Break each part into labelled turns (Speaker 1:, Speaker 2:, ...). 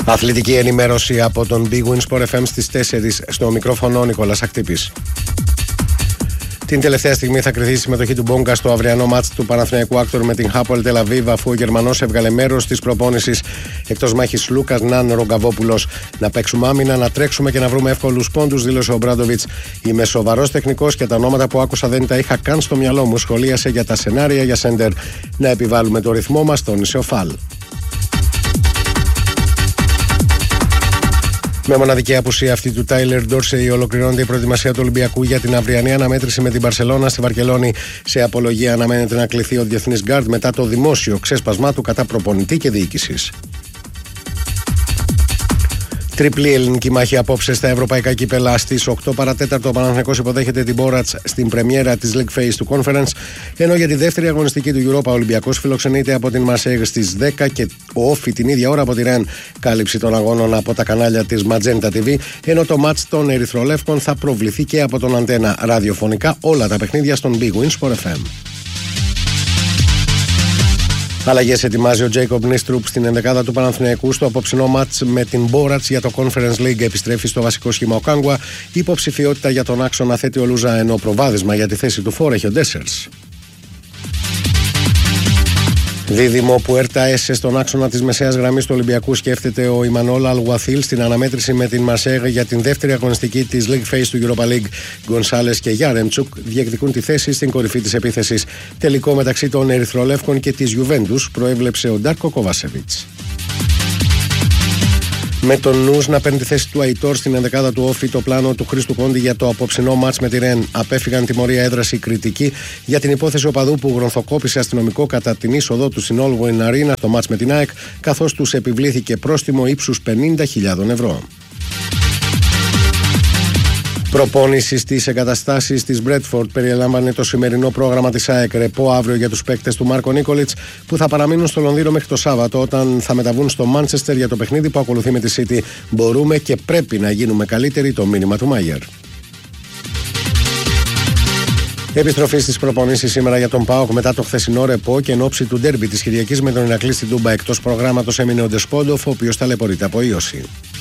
Speaker 1: Αθλητική ενημέρωση από τον Big Win Sport FM στις 4 στο μικρόφωνο Νικόλας Ακτύπης. Την τελευταία στιγμή θα κριθεί η συμμετοχή του Μπόγκα στο αυριανό μάτς του Παναθηναϊκού Άκτορ με την Hapoel Tel Aviv, αφού ο Γερμανός έβγαλε μέρος της προπόνησης εκτός μάχης Λούκας Ναν Ρογκαβόπουλος. Να παίξουμε άμυνα, να τρέξουμε και να βρούμε εύκολους πόντους, δήλωσε ο Μπράντοβιτς. Είμαι σοβαρός τεχνικός και τα ονόματα που άκουσα δεν τα είχα καν στο μυαλό μου. Σχολίασε για τα σενάρια για σέντερ. Να επιβάλλουμε το ρυθμό μας, τόνισε ο Φαλ. Με μοναδική απουσία αυτή του Τάιλερ Ντόρσεϊ, ολοκληρώνεται η προετοιμασία του Ολυμπιακού για την αυριανή αναμέτρηση με την Μπαρσελόνα στη Βαρκελόνη. Σε απολογία αναμένεται να κληθεί ο διεθνής γκάρντ μετά το δημόσιο ξέσπασμά του κατά προπονητή και διοίκησης. Τριπλή ελληνική μάχη απόψε στα ευρωπαϊκά κύπελα. Στις 8 παρατέταρτο ο Παναθηναϊκός υποδέχεται την Μπόρατς στην πρεμιέρα της League Phase του Conference, ενώ για τη δεύτερη αγωνιστική του Europa ο Ολυμπιακός φιλοξενείται από την Μαρσέιγ στις 10 και ο Όφι την ίδια ώρα από τη Ρεν. Κάλυψη των αγώνων από τα κανάλια της Magenta TV, ενώ το μάτς των Ερυθρολεύκων θα προβληθεί και από τον Αντένα. Ραδιοφωνικά όλα τα παιχνίδια στον Big Win Sport FM. Αλλαγές ετοιμάζει ο Τζέικομπ Νίστρουπ στην ενδεκάδα του Παναθηναϊκού στο απόψινό μάτς με την Μπόρατς για το Conference League. Επιστρέφει στο βασικό σχήμα ο Κάγκουα. Υποψηφιότητα για τον άξονα θέτει ο Λούζα, ενώ προβάδισμα για τη θέση του φόρ έχει ο Ντέσσερς. Δίδυμο Πουέρτα Έσε στον άξονα της μεσαίας γραμμής του Ολυμπιακού σκέφτεται ο Ιμανόλ Αλγουαθίλ στην αναμέτρηση με την Μαρσέγ για την δεύτερη αγωνιστική της League Phase του Europa League. Γκονσάλες και Γιάρεμτσουκ διεκδικούν τη θέση στην κορυφή της επίθεσης. Τελικό μεταξύ των Ερυθρολεύκων και της Γιουβέντους προέβλεψε ο Ντάρκο Κοβάσεβιτς. Με τον Νους να παίρνει τη θέση του Αϊτόρ στην ενδεκάδα του Όφι, το πλάνο του Χρήστου Κόντι για το απόψινό μάτς με τη Ρεν. Απέφυγαν τιμωρία έδραση κριτική για την υπόθεση οπαδού που γρονθοκόπησε αστυνομικό κατά την είσοδο του στην Όλγουιν Αρίνα στο μάτς με την ΑΕΚ, καθώς τους επιβλήθηκε πρόστιμο ύψους 50.000 ευρώ. Προπόνηση στις εγκαταστάσεις της Μπρέτφορντ περιέλαμβανε το σημερινό πρόγραμμα της ΑΕΚ. Ρεπό αύριο για τους παίκτες του Μάρκο Νίκολιτς, που θα παραμείνουν στο Λονδίνο μέχρι το Σάββατο, όταν θα μεταβούν στο Μάντσεστερ για το παιχνίδι που ακολουθεί με τη City. Μπορούμε και πρέπει να γίνουμε καλύτεροι, το μήνυμα του Μάγερ. Επιστροφή στις προπονήσεις σήμερα για τον ΠΑΟΚ μετά το χθεσινό ρεπό και εν ώψη του ντέρμπι της Κυριακής με τον Ηρακλή στην Τούμπα. Εκτός προγράμματος έμεινε ο Ντεσπόντοφ, ο οποίος ταλαιπωρείται από ίωση.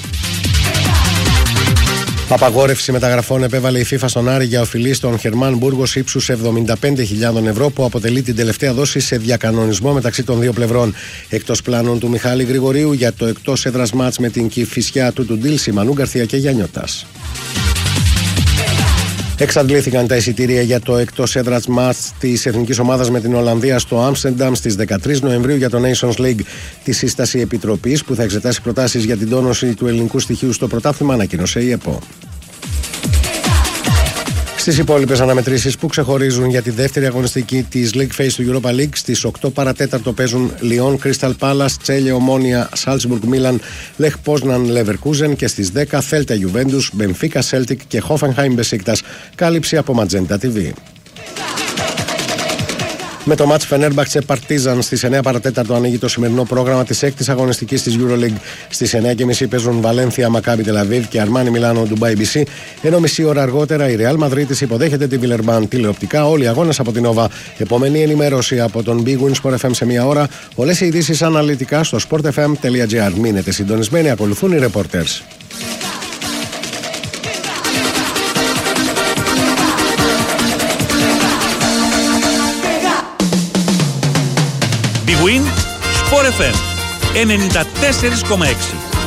Speaker 1: Απαγόρευση μεταγραφών επέβαλε η FIFA στον Άρη για οφειλή στον Χερμάν Μπούργος ύψους 75.000 ευρώ, που αποτελεί την τελευταία δόση σε διακανονισμό μεταξύ των δύο πλευρών. Εκτός πλάνων του Μιχάλη Γρηγορίου για το εκτός έδρας μάτς με την Κηφισιά του Ντίλ, Μανού Γκαρθία και Γιάννιωτας. Εξαντλήθηκαν τα εισιτήρια για το εκτός έδρας μάτς της εθνικής ομάδας με την Ολλανδία στο Άμστερνταμ στις 13 Νοεμβρίου για το Nations League. Τη σύσταση επιτροπής που θα εξετάσει προτάσεις για την τόνωση του ελληνικού στοιχείου στο πρωτάθλημα ανακοίνωσε η ΕΠΟ. Στις υπόλοιπες αναμετρήσεις που ξεχωρίζουν για τη δεύτερη αγωνιστική της League Phase του Europa League, στις 8 παρατέταρτο παίζουν Λιόν Crystal Palace, Τσέλε Ομόνια, Salzburg Μίλαν, Λεχ Πόσναν Leverkusen και στις 10 Θέλτα Juventus, Μπενφίκα Celtic και Hoffenheim Besiktas. Κάλυψη από Magenta TV. Με το μάτς Φενέρμπαχτσε Παρτίζαν στις 9 παρατέταρτο ανοίγει το σημερινό πρόγραμμα της 6ης αγωνιστικής της EuroLeague. Στις 9.30 παίζουν Βαλένθια Μακάμπι Τελαβίβ και Αρμάνι Μιλάνο Ντουμπάι BC, ενώ μισή ώρα αργότερα η Real Madrid υποδέχεται τη Βιλερμπάν τηλεοπτικά, όλοι οι αγώνες από την Nova. Επόμενη ενημέρωση από τον Big Win Sport FM σε μία ώρα. Όλες οι ειδήσεις αναλυτικά στο sportfm.gr. Μείνετε συντονισμένοι, ακολουθούν οι reporters.
Speaker 2: Big Win Sport FM 94,6.